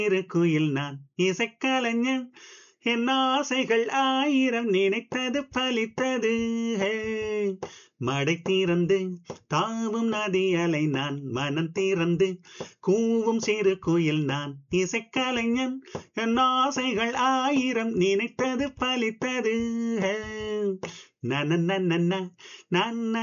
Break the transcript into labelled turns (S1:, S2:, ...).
S1: குயில் நான் இசைக்கலைஞன் என் ஆசைகள் ஆயிரம் நினைத்தது பலித்தது ஹே. மடை திறந்து தாவும் நதி அலை நான் மனம் திறந்து கூவும் சிறு குயில் நான் இசைக்கலைஞன் என் ஆசைகள் ஆயிரம் நினைத்தது பலித்தது ஹே. நன நன நன